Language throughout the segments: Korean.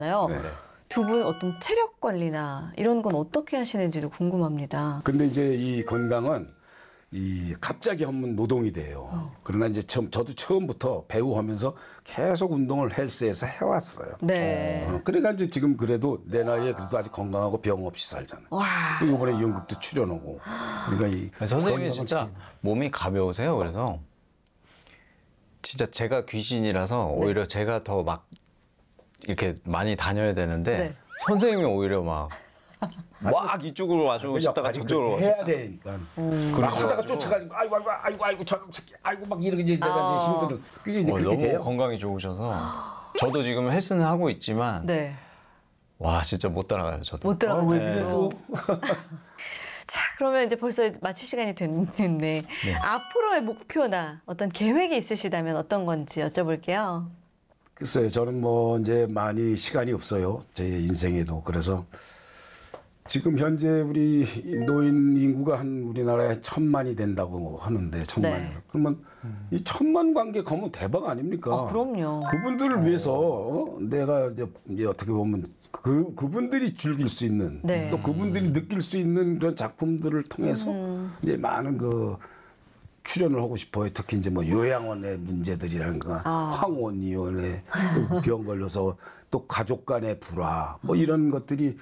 네. 두 분 어떤 체력 관리나 이런 건 어떻게 하시는지도 궁금합니다. 근데 이제 이 건강은 이 갑자기 하면 노동이 돼요. 그러나 이제 저도 처음부터 배우 하면서 계속 운동을 헬스에서 해왔어요. 네. 그러니까 이제 지금 그래도 내 나이에 그래도 아직 건강하고 병 없이 살잖아요. 와. 또 이번에 연극도 출연하고. 그러니까 이 선생님이 진짜 몸이 가벼우세요. 그래서 진짜 제가 귀신이라서 오히려 제가 더 막 이렇게 많이 다녀야 되는데 네. 선생님이 오히려 막 이쪽으로 와주고 싶다가 저쪽으로 해야 되니까. 막 하다가 쫓아가지고 아이고 저 새끼 아이고 막 이렇게 이제 내가 이제 힘들어. 그게 이제 그렇게 너무 돼요. 건강이 좋으셔서 저도 지금 헬스는 하고 있지만 네. 와 진짜 못 따라가요 저도. 못 들어가요. 왜 그래 또? 자, 그러면 이제 벌써 마칠 시간이 됐는데 앞으로의 목표나 어떤 계획이 있으시다면 어떤 건지 여쭤볼게요. 글쎄요, 저는 뭐 이제 많이 시간이 없어요. 제 인생에도. 그래서 지금 현재 우리 노인 인구가 한 우리나라에 1,000만이 된다고 하는데 1,000만에서. 네. 그러면 이 1,000만 관객 하면 대박 아닙니까? 그럼요. 그분들을 위해서 내가 이제 어떻게 보면 그분들이 즐길 수 있는 네. 또 그분들이 느낄 수 있는 그런 작품들을 통해서 이제 많은 그 출연을 하고 싶어요. 특히 이제 뭐 요양원의 문제들이라든가 황혼이혼에 병 걸려서 또 가족 간의 불화 뭐 이런 것들이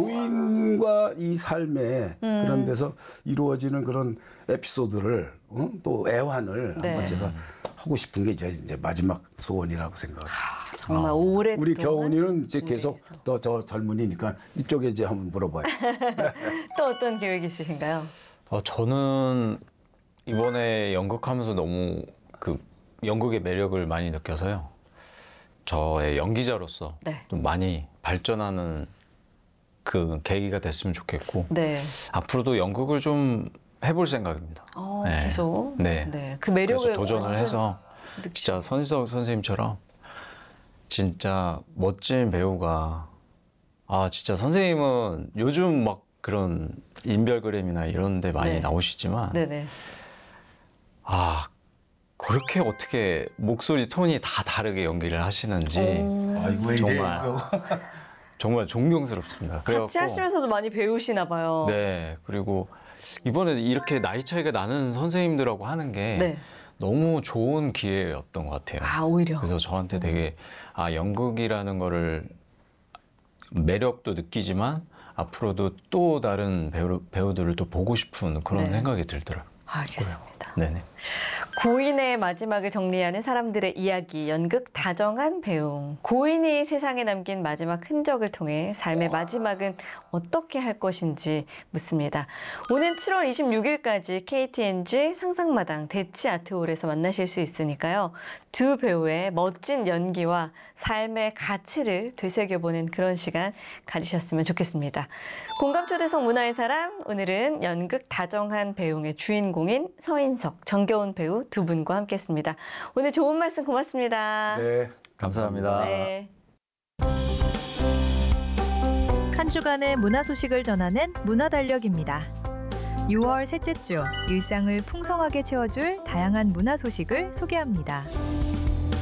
노인과 이 삶의 그런 데서 이루어지는 그런 에피소드를 또 애환을 네. 한번 제가 하고 싶은 게 이제 마지막 소원이라고 생각합니다. 정말 오랫동안 우리 겨운이는 이제 계속 위해서. 더 저 젊은이니까 이쪽에 이제 한번 물어봐요. 또 어떤 계획이 있으신가요? 저는 이번에 연극하면서 너무 그 연극의 매력을 많이 느껴서요. 저의 연기자로서 네. 좀 많이 발전하는 그 계기가 됐으면 좋겠고 네. 앞으로도 연극을 좀 해볼 생각입니다. 네. 계속. 네. 그 매력을 그래서 도전을 완전 해서 진짜 선지석 선생님처럼 진짜 멋진 배우가 진짜 선생님은 요즘 막 그런 인별그램이나 이런 데 많이 네. 나오시지만 네네. 그렇게 어떻게 목소리 톤이 다 다르게 연기를 하시는지 아이고 왜 이래? 정말 존경스럽습니다. 같이 하시면서도 많이 배우시나 봐요. 네. 그리고 이번에 이렇게 나이 차이가 나는 선생님들하고 하는 게 네. 너무 좋은 기회였던 것 같아요. 오히려. 그래서 저한테 되게 연극이라는 거를 매력도 느끼지만 앞으로도 또 다른 배우들을 또 보고 싶은 그런 네. 생각이 들더라고요. 알겠습니다. 네네. 고인의 마지막을 정리하는 사람들의 이야기, 연극 다정한 배움. 고인이 세상에 남긴 마지막 흔적을 통해 삶의 마지막은 어떻게 할 것인지 묻습니다. 오는 7월 26일까지 KTNG 상상마당 대치 아트홀에서 만나실 수 있으니까요. 두 배우의 멋진 연기와 삶의 가치를 되새겨보는 그런 시간 가지셨으면 좋겠습니다. 공감초대석 문화의 사람, 오늘은 연극 다정한 배움의 주인공인 서인석, 정겨운 배우 두 분과 함께했습니다. 오늘 좋은 말씀 고맙습니다. 네, 감사합니다. 네. 한 주간의 문화 소식을 전하는 문화달력입니다. 6월 셋째 주 일상을 풍성하게 채워줄 다양한 문화 소식을 소개합니다.